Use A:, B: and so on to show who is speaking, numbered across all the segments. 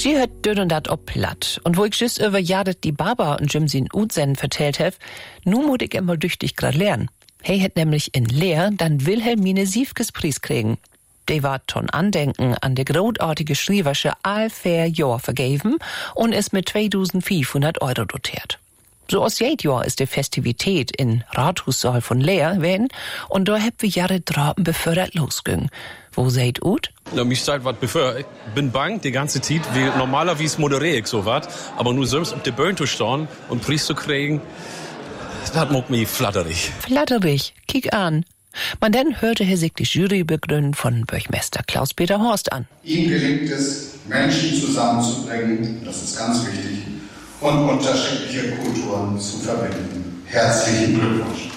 A: Sie hat dünn und dat ob platt. Und wo ich just über Jadet die Baba und Jim sin Utsen vertellt hef, nu mut ich immer durch dich grad lernen. Hey hat nämlich in Leer dann Wilhelmine Siefkes Preis kriegen. Die war ton Andenken an der großartige Schreibersche all fair Jahr vergeben und ist mit 2500 € dotiert. So aus jedem Jahr ist die Festivität in Rathaussaal von Leer werden und da habt wir Jahre Drapen befördert losgegangen. Wo seid ut?
B: Ja, mich seid wat befördert. Ich bin bang die ganze Zeit, wie normalerweise moderiere ich so wat, aber nur selbst auf der Bühne zu stehen und Preis zu kriegen, das macht mich flatterig.
A: Flatterig, kick an. Man dann hörte Herr sich die Jury begründen von Bürgermeister Klaus-Peter Horst an.
C: Ihm gelingt es, Menschen zusammenzubringen, das ist ganz wichtig, und unterschiedliche Kulturen zu verbinden. Herzlichen Glückwunsch.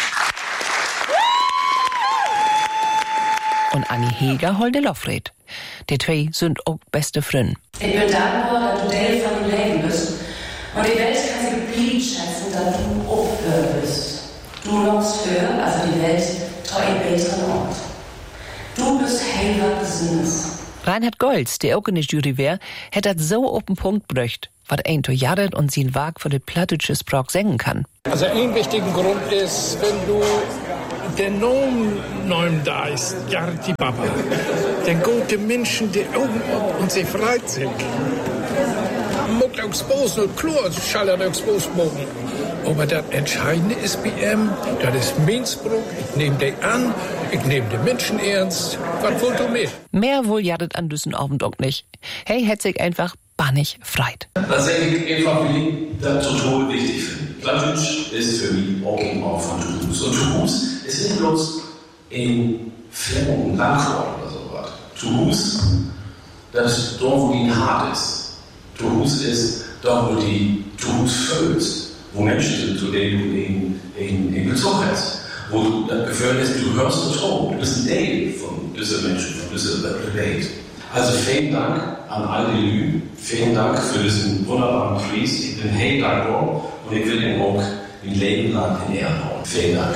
A: Und Anni Heger holde Lofred. Die zwei sind auch beste Freunde.
D: Ich bin dankbar, dass du Teil von dem Leben bist. Und die Welt kann sie geblieben schätzen, dass du aufhören bist. Du lockst für, also die Welt, ein besseren Ort. Du bist heller Besinnes.
A: Reinhard Golz, der auch in der Jury wär, hätte das so auf den Punkt gebracht, was ein to Jared und sein Wag für den plattdeutsche Sprach singen kann.
E: Also ein wichtiger Grund ist, wenn du den Namen da ist, Jared die Baba, dann gehen die Menschen die Augen auf und sie freut sich. Moet exposen, klar, zal er exposen mogen. Aber das Entscheidende ist bei ihm, das ist mein Spruch, ich nehme den an, ich nehme den Menschen ernst. Was wollt du mehr?
A: Mehr wohl jadet an diesem Abend auch nicht. Hey, hätt sich einfach bannig freit.
F: Das denke ich einfach, wie ich das total wichtig finde. Plattdeutsch ist für mich auch eben auch von Toulouse. Und Toulouse ist nicht bloß in Flemmen, Landwort oder sowas. Toulouse, das ist dort, wo die hart ist. Toulouse ist dort, wo die Toulouse föhlst. Wo Menschen sind, zu denen du in Bezug hast. Wo du das Gefühl hast, du hörst den Ton. Du bist ein Teil von diesen Menschen, von dieser Welt. Also vielen Dank an all die Lügen. Vielen Dank für diesen wunderbaren Preis. Ich bin hey dankbar und ich will ihn auch ein Leben lang in Ehren hauen. Vielen Dank.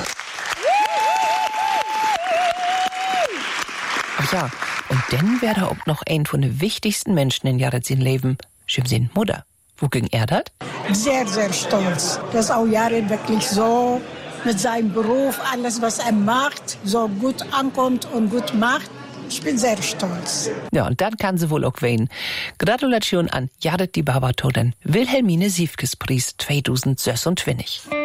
A: Ach ja, und dann wäre da auch noch ein von den wichtigsten Menschen in Jared sein Leben, Jim Mutter. Wo ging er das?
G: Sehr, sehr stolz, dass auch Jared wirklich so mit seinem Beruf, alles was er macht, so gut ankommt und gut macht. Ich bin sehr stolz.
A: Ja, und dann kann sie wohl auch weinen. Gratulation an Jared die Baba Toden, Wilhelmine Siefkes Preis 2026.